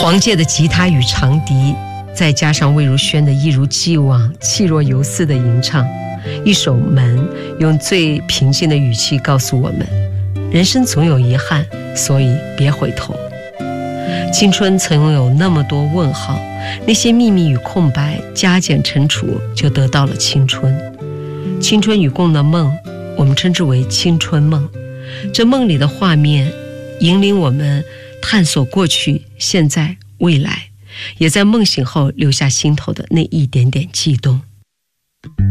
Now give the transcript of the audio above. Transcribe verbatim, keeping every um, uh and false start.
黄玠的吉他与长笛，再加上魏如萱的一如既往气若游丝的吟唱，一首《门》用最平静的语气告诉我们，人生总有遗憾，所以别回头。青春曾有那么多问号，那些秘密与空白加减乘除，就得到了青春。青春与共的梦，我们称之为青春梦。这梦里的画面引领我们探索过去、现在、未来，也在梦醒后留下心头的那一点点悸动。